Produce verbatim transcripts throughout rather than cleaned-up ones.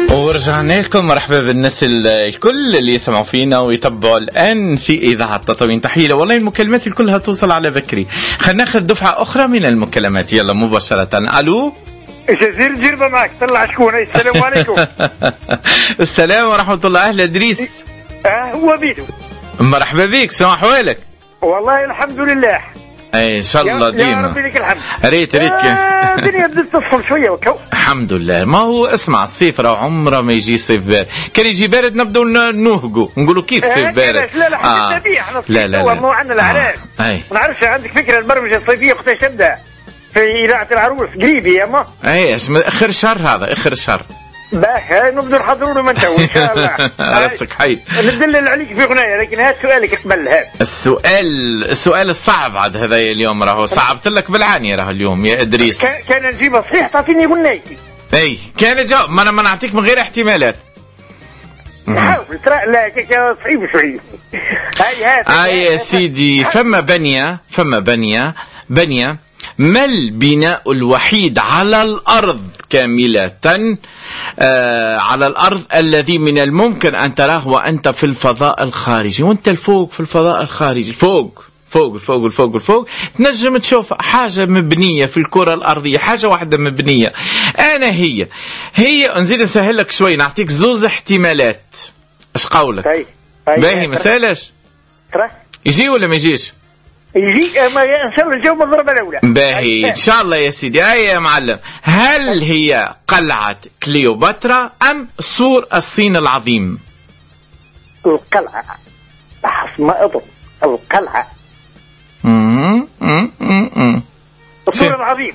ورجعنا لكم. مرحبا بالناس الكل اللي يسمعوا فينا ويتبعوا الآن في إذاعة تطاوين. تحية والله المكالمات الكلها توصل على بكري. خلينا ناخذ دفعة أخرى من المكالمات يلا مباشرة. ألو جزير جربة معك طلع شكون. السلام عليكم. السلام ورحمة الله. أهلا إدريس. اه هو بيدو. مرحبا بك. شنو أحوالك؟ والله الحمد لله. اي ان شاء الله ديما. يا ربي لك الحمد. ريت ريت كي الدنيا بدات تصفر شويه وكو. الحمد لله. ما هو اسمع الصيف راه عمره ما يجي صيف بارد. كان يجي بارد نبداو نوهقوا نقولوا كيف صيف بارد. لا لا حتى نبيع احنا الصيف لا لا هو مو عندنا العراس. اي ما نعرفش عندك فكره البرمجه الصيفيه وقتاش تبدا في اذاعه العروس قريب يا ما. اي اخر شهر هذا اخر شهر. باهي نبدو نحضروا له من تو ان شاء الله. راسك حي. ندلل عليك في غنايه لكن هذا سؤالك قبل هذا. السؤال السؤال الصعب عاد هذا اليوم راهو صعبت لك بالعاني راهو اليوم يا ادريس. كان نجيبها صحيح تعطيني غنايتي. اي كان جاوب. ما انا ما نعطيك من غير احتمالات. حاول ترى لا كيك صعيب شوي. هاي هذا اي يا سيدي. فما بنيه فما بنيه بنيه ما البناء الوحيد على الأرض كاملة آه على الأرض الذي من الممكن أن تراه وأنت في الفضاء الخارجي. وأنت الفوق في الفضاء الخارجي فوق فوق الفوق الفوق الفوق تنجم تشوف حاجة مبنية في الكرة الأرضية. حاجة واحدة مبنية. أنا هي هي نزيد نسهل لك شوي نعطيك زوز احتمالات. اش قولك؟ باهي مسالش يجي ولا ما يجيش؟ يجي ما نسوي الجو بالضربة الأولى. باهي إن شاء الله يا سيدي. هاي يا معلم. هل هي قلعة كليوباترا أم سور الصين العظيم؟ القلعة حسب ما أظن القلعة. امم امم السور العظيم.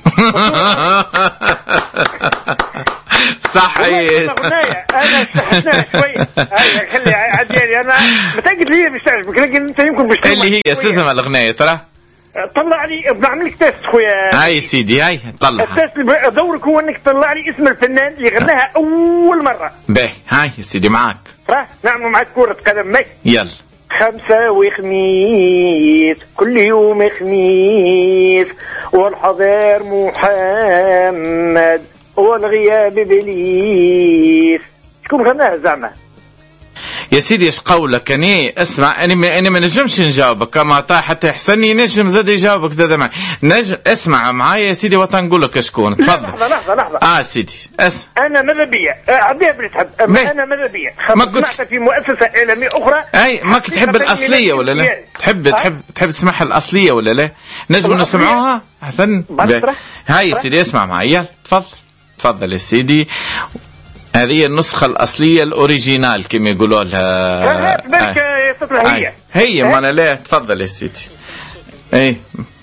صحيح. انا استحسنها شويه. هاي خلي عديالي انا متاكد لي مش تعجبك لكن انت يمكن مش اللي هي اساسا الاغنيه ترى. طلع لي بعمل لك تيست خويا. هاي سيدي هاي طلع. التيست دورك هو انك تطلع لي اسم الفنان اللي غناها اول مره. باهي هاي يا سيدي معاك. راه نعملوا معاك كره قدم ماي. يلا. خمسة وخميس كل يوم خميس والحضار محمد والغياب بليس. شكون غناها زعما؟ يا سيدي اش قولك؟ اني اسمع اني ما اني ما نجمش نجاوبك كما طاح حتى يحسني نجم زاد يجاوبك زاد معي. نجم اسمع معايا يا سيدي وتنقول لك شكون. تفضل. لحظه لحظه لحظه. اه سيدي اسمع. انا ماذا بيا عبيها بلي تحب انا ماذا بيا سمعت في مؤسسه اعلاميه اخرى. اي ماك تحب الاصليه ولا لا؟ تحب تحب تحب تسمعها الاصليه ولا لا؟ نجم نسمعوها حسن. هاي يا سيدي اسمع معايا تفضل تفضل يا سيدي. هذه النسخة الأصلية الأوريجينال كما يقولوا لها. هي هي ما أنا لا. تفضل يا سيدي. أي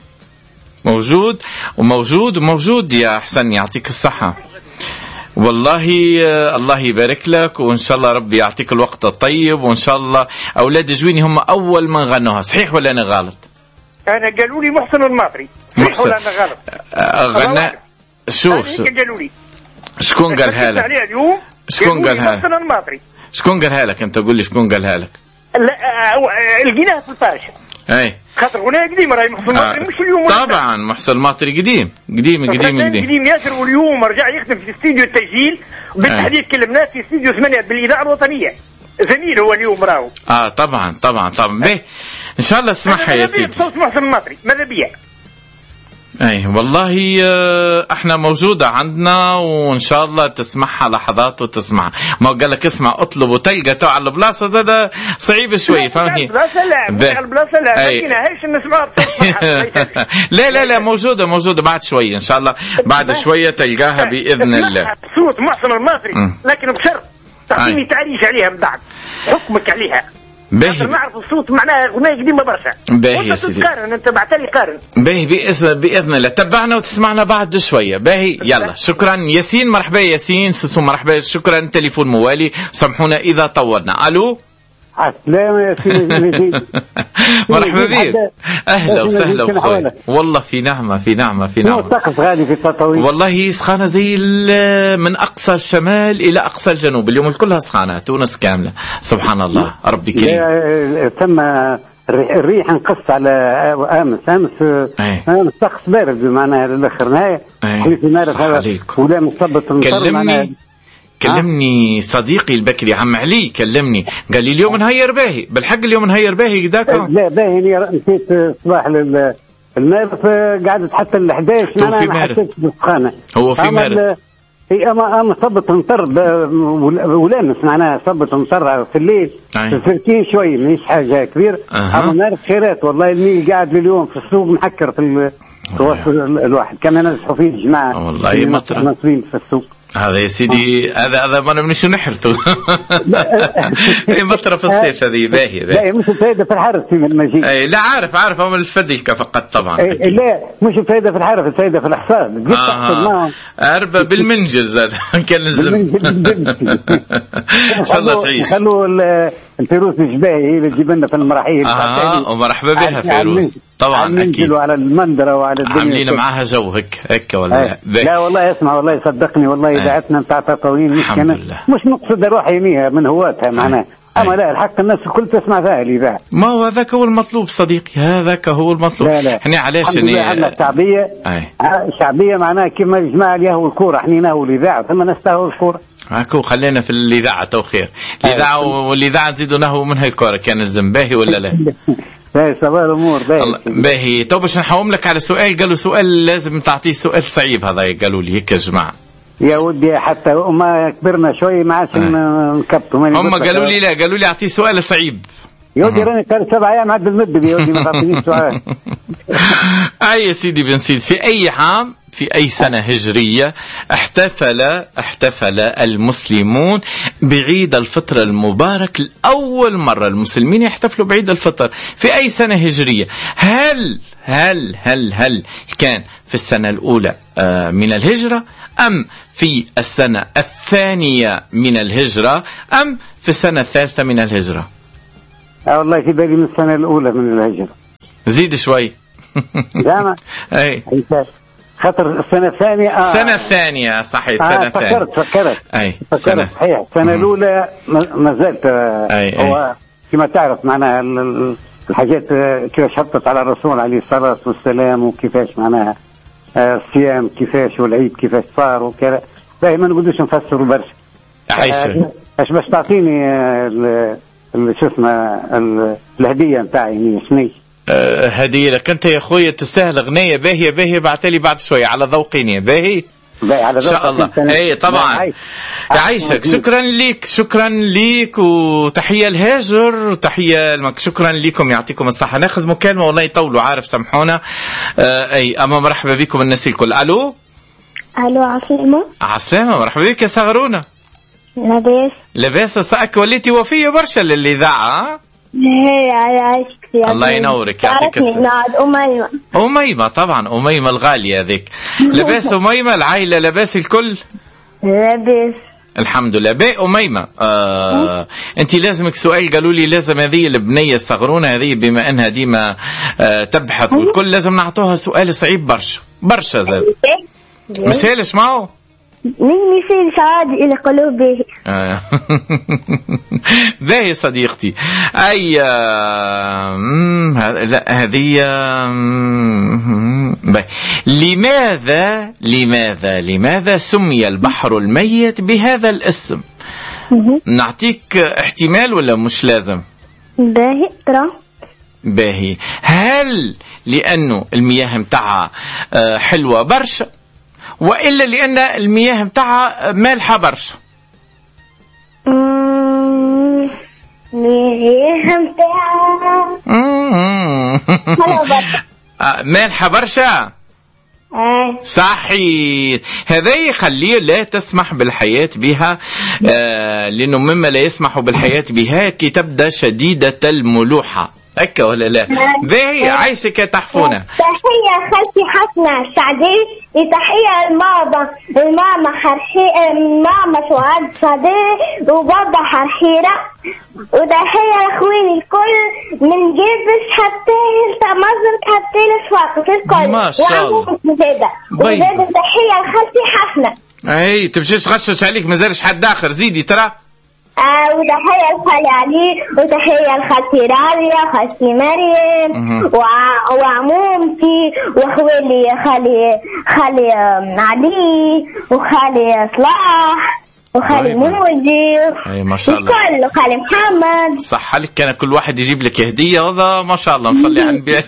موجود وموجود وموجود يا حسن يعطيك الصحة. والله الله يبارك لك وإن شاء الله ربي يعطيك الوقت الطيب وإن شاء الله أولاد جويني هم أول من غنوها. صحيح ولا أنا غلط؟ أنا قالوا لي محسن الماطري. صحيح ولا أنا غلط؟ غنى شوف قالوا لي. شكون قالها لك؟ شكون قالها لك؟ شكون قالها لك؟ انت قول لي شكون قالها لك؟ لا لقيناها في الفاش. اي خاطر غنايه قديمه راهي محسن الماطري مش اليوم. طبعا محسن الماطري قديم قديم قديم قديم قديم ياسر واليوم رجع يخدم في استديو التسجيل بالتحديد كلمناه في استديو ثمانية بالاذاعه الوطنيه. زميل هو اليوم راهو. اه طبعا طبعا طبعا. به ان شاء الله اسمعها يا سيدي. صوت محسن الماطري ماذا بيا؟ اي والله احنا موجودة عندنا وان شاء الله تسمعها لحظات وتسمعها. ما قال لك اسمع اطلب وتلقى تو على البلاصة ده صعيب شوي فهمني. البلاصة لا على البلاصة لا لكنهاش نسمعها. لا لا لا موجودة موجودة بعد شوية ان شاء الله. بعد شوية تلقاها بإذن الله. صوت محسن الماطري لكن بشرط تعطيني تعريف عليها من بعد حكمك عليها. باهي نعرف الصوت معناها أغنية قديمة برشا. باهي يا سيدي. تقارن أنت بعتلي قارن. باهي بإذن بإذن الله تبعنا وتسمعنا بعد شوية. باهي يلا شكرا ياسين. مرحبا ياسين سوسو مرحبا. شكرا تليفون موالي سامحونا إذا طولنا. ألو السلام يا سيدي. مرحبا بك. اهلا وسهلا بخير. والله في نعمه في نعمه في نعمه. الطقس غالي في تطاوين. والله سخانه زي من اقصى الشمال الى اقصى الجنوب. اليوم كلها سخانه. تونس كامله سبحان الله ربي كريم. ثم الريح انقص على امس امس امس طقس بارد بمعنى الاخر نهايه. في مارس ولا مثبت كلمني كلمني صديقي البكري عم علي، كلمني قال لي اليوم نهير باهي. بالحق اليوم نهير باهي ذاك؟ لا باهي، نسيت صباح المارس قعدت حتى ال إحدى عشر انا ما حسيتش بالسخانه. هو في مارس هي اما اما صبت مطر ولامس معناها صبت مطر في الليل سرتين شوي مش حاجه كبير. أه. اما مارس خيرات والله. الميل قاعد اليوم في السوق محكر في الواحد كان نزحوا فيه الجماعه والله مطر ناصرين في السوق. هذا يا سيدي هذا هذا ما من شو نحرته. اي مطره في الصيف هذه باهيه. لا مش الفائده في الحرث في المجيء. اي لا عارف عارف هم الفدلكه فقط طبعا. لا مش الفائده في الحرث، الفائده في الحصاد. اه اربى بالمنجل زاد كان لازم. ان شاء الله تعيش. خلوا الفيروس الجباهي اللي تجيب لنا في المراحيل. اه ومرحبا بها فيروس طبعا اكيد. وعلى المندره وعلى الدنيا عاملين معاها جو هيك هيك ولا لا؟ لا والله اسمع والله صدقني والله اذاعتنا نتاع تطاوين مش كان مش نقصد اروح يميها من هواتها معناها. اما لا الحق الناس الكل تسمع فيها الاذاعه. ما هو هذاك هو المطلوب صديقي، هذاك هو المطلوب. لا لا احنا علاش عندنا شعبيه شعبيه معناها كيما الجماعه اللي يهوا الكوره احنا نهوا الاذاعه ثم نستهوا الكوره. هاكو خلينا في الاذاعه تو خير. الاذاعه والاذاعه نزيدوا نهوا منها الكوره. كان الزنباهي ولا لا؟ باهي صباح الامور باهي باهي. تو باش نحاوم لك على سؤال قالوا سؤال لازم تعطيه سؤال صعيب هذا قالوا لي هيك يا جماعه. يا ودي حتى ما كبرنا شوي ما عادش نكبتوا. هم قالوا لي لا قالوا لي اعطيه سؤال صعيب. يا ودي راني كان سبع ايام عاد المد يا ودي ما تعطينيش سؤال. اي يا سيدي بن سيدي في اي عام في أي سنة هجرية احتفل احتفل المسلمون بعيد الفطر المبارك لأول مرة؟ المسلمين يحتفلوا بعيد الفطر في أي سنة هجرية؟ هل هل هل هل كان في السنة الأولى من الهجرة أم في السنة الثانية من الهجرة أم في السنة الثالثة من الهجرة؟ أه والله في بالي من السنة الأولى من الهجرة. زيد شوي. لا أي خطر السنة الثانية. آه. السنة الثانية صحيح السنة آه الثانية. فكرت فكرت. أي فكرت سنة. صحيح السنة الأولى ما زالت. أي هو أي. كما تعرف معناها الحاجات كيفاش هبطت على الرسول عليه الصلاة والسلام وكيفاش معناها الصيام كيفاش والعيد كيفاش صار وكذا. باهي ما نقولوش نفسروا برشا. عايشة. اش باش تعطيني شو اسمه الهدية نتاعي شنو؟ أه هدية لك أنت يا أخوي تستاهل غنية باهية باهية بعتلي بعد شوية على ذوقيني باهي إن شاء الله. اي طبعا يعيشك. شكرا ليك شكرا ليك وتحية الهاجر وتحية المك. شكرا لكم يعطيكم الصحة. ناخذ مكالمة والله يطولوا عارف سامحونا. آه اي اما مرحبا بكم الناس الكل. الو الو عسلامة. عسلامة مرحبا بك يا صغرونة. لاباس لاباس ساك وليتي وفية برشا للإذاعة. هي عايشك يا الله ينورك يعطيك الصحة. أميمة أميمة طبعا أميمة الغالية ذيك. لاباس أميمة العائلة لاباس الكل؟ لاباس الحمد لله. باء أميمة آه أنت لازمك سؤال قالوا لي لازم هذه البنية الصغرونة هذه بما أنها ديما آه تبحث والكل لازم نعطوها سؤال صعيب برشا برشا زاد. مثالش معه مين مثال عادي إلى قلوب باهي. آه. باهي صديقتي. أي لا هذه لماذا لماذا لماذا سمي البحر الميت بهذا الاسم؟ نعطيك احتمال ولا مش لازم؟ باهي ترى باهي. هل لأنه المياه متاعها حلوة برشا وإلا لأن المياه متاعها مالحة برشا؟ المياه متاعها مالحة برشا. صحيح. هذا يخليه لا تسمح بالحياة بها آه لأنه مما لا يسمح بالحياة بها كي تبدأ شديدة الملوحة هكا ولا لا؟ باهي عايشك يا تحفونة. تحية خالتي حسنة سعدي. تحية الماما الماما حرحي ماما سعاد سعدي وبابا حرحيرة. وتحية اخويني الكل من جبس حتى مصر حتى الاسواق الكل. ما شاء الله. وزادة تحية لخالتي حسنة. اي تمشيش تغشش عليك مازالش حد اخر زيدي ترى. آه وتحية لخالي علي وتحية لخالتي رابية خالتي مريم وع... وعمومتي وأخوالي خالي خالي علي وخالي صلاح وخالي موجي. اي ما شاء الله. الكل خالي محمد. صح عليك، كان كل واحد يجيب لك هديه، هذا ما شاء الله نصلي على النبي.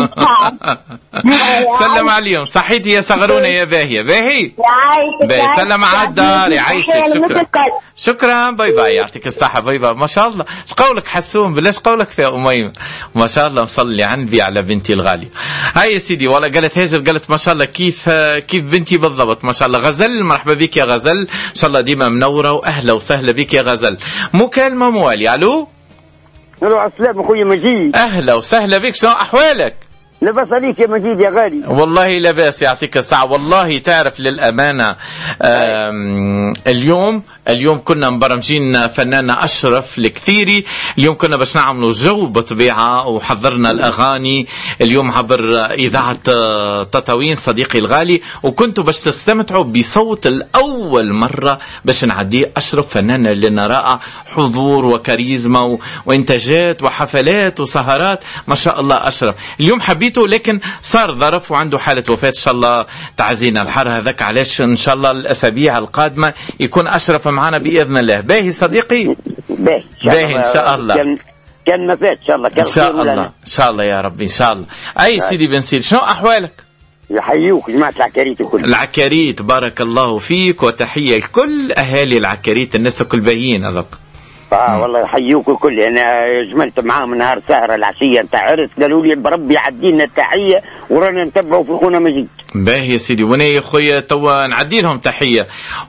سلم عليهم. صحيتي يا صغرونه يا باهيه؟ باهي باهي. سلم على الدار، يعيشك. شكرا شكرا. باي باي، يعطيك الصحه. باي باي. ما شاء الله. ايش قولك حسون؟ بلاش قولك في اميمه. ما شاء الله مصلي على النبي على بنتي الغاليه. هاي يا سيدي والله قالت هاجر، قالت ما شاء الله كيف كيف بنتي بالضبط. ما شاء الله. غزل مرحبا بك يا غزل، ان شاء الله ديما منوره واهلا وسهلا بك يا غزل. مكالمه موالي. الو الو السلام اخويا مجيد. اهلا وسهلا بك، شنو احوالك؟ لاباس عليك يا مجيد يا غالي؟ والله لاباس يعطيك الساعة. والله تعرف للأمانة اليوم اليوم كنا مبرمجين فناننا أشرف الكثيري. اليوم كنا باش نعملوا جو بطبيعة، وحضرنا الأغاني. اليوم حضر إذاعة تطاوين صديقي الغالي، وكنتوا باش تستمتعوا بصوت الأول مرة باش نعديه. أشرف فنان لنا رائع، حضور وكاريزما وإنتاجات وحفلات وسهرات. ما شاء الله أشرف. اليوم حبيته لكن صار ظرف وعنده حالة وفاة. إن شاء الله تعزينا الحر هذاك، علاش إن شاء الله الأسابيع القادمة يكون أشرف معنا بإذن الله. باهي صديقي؟ باهي باهي إن شاء الله. كان كان ما فات إن شاء الله. إن شاء الله إن شاء الله يا رب إن شاء الله. أي سيدي بن سيدي، شنو أحوالك؟ يحيوك جماعة العكاريت الكل. العكاريت بارك الله فيك، وتحية لكل أهالي العكاريت، الناس الكل باهيين هذوك. اه والله يحيوك الكل. انا جملت معاهم نهار سهره العشيه نتاع عرس، قالوا لي بربي عدينا التحيه ورانا نتبعوا في خونا مجيد. باهي يا سيدي. وانا يا خويا توا نعدي لهم تحيه،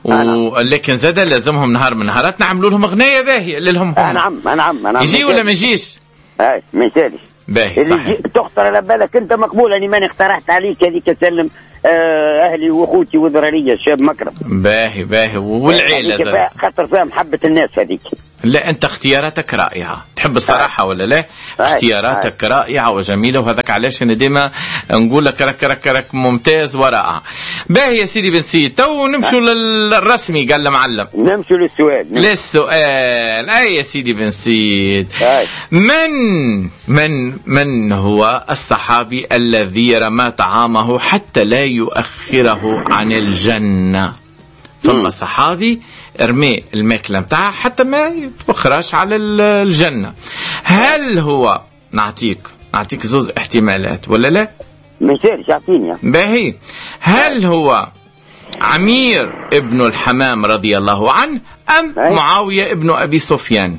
ولكن زاد لازمهم نهار من نهارات نعملوا لهم اغنيه باهيه لهم. آه نعم نعم نعم. يجي ولا ما يجيش؟ اي ما يسالش. باهي صحيح. تخطر على بالك انت مقبول. اني ماني اقترحت عليك هذيك سلم آه اهلي واخوتي وذراريه الشاب مكرم. باهي باهي. والعيله زاد خاطر فيها محبه الناس هذيك. لا انت اختياراتك رائعه، تحب الصراحه آه. ولا لا؟ آه. اختياراتك آه. رائعه وجميله، وهذاك علاش انا ديما نقول لك رك رك رك ممتاز ورائع. باهي يا سيدي بن سيد، تو نمشوا آه. للرسمي. قال المعلم نمشوا للسؤال. للسؤال. اي يا سيدي بن سيد، آه. من من من هو الصحابي الذي رمى طعامه حتى لا يؤخره عن الجنه؟ ثم صحابي ارمي الماكله نتاعها حتى ما يتبخرش على الجنه. هل هو نعطيك نعطيك زوز احتمالات ولا لا؟ ما يصيرش اعطيني. باهي. هل هو عمير ابن الحمام رضي الله عنه ام معاويه ابن ابي سفيان؟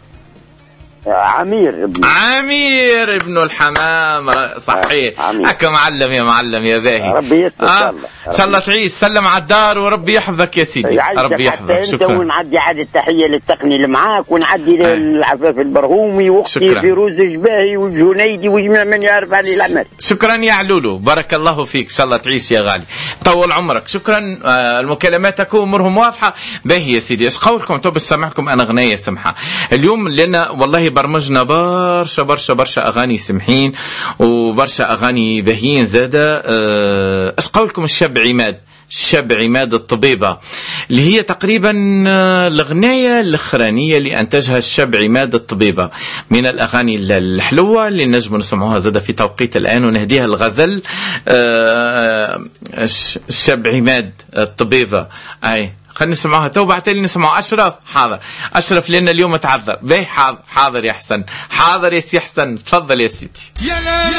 عمير ابن عمير ابن الحمام. صحيح. هكا معلم يا معلم يا باهي. ربي يستر. آه. ان شاء الله تعيش. سلم على الدار وربي يحفظك يا سيدي. ربي يحفظك. شكرا. ونعدي عاد التحيه للتقني اللي معاك، ونعدي آه. للعفاف البرهومي واختي فيروز الجباهي والجنيدي وجميع من يعرف علي الاعمال. شكرا يا علولو، بارك الله فيك. ان شاء الله تعيش يا غالي، طول عمرك. شكرا. آه المكالمات تكون امورهم واضحه. باهي يا سيدي. ايش قولكم تو باش سمعكم انا اغنيه سمحه اليوم، لان والله برمجنا برشا برشا برشا اغاني سمحين وبرشا اغاني باهيين زاده. ايش أه قولكم الشاب عماد؟ الشاب عماد الطبيبه اللي هي تقريبا الاغنيه الاخرانيه اللي انتجها الشاب عماد الطبيبه، من الاغاني الحلوه اللي نجم نسمعوها زاده في توقيت الان، ونهديها الغزل. أه الشاب عماد الطبيبه. اي خلينا نسمعوها تو. بعتلي نسمعوا أشرف. حاضر أشرف لأن اليوم تعذر. باهي حاضر حاضر يا حسن. حاضر يا سي حسن. تفضل يا سيدي.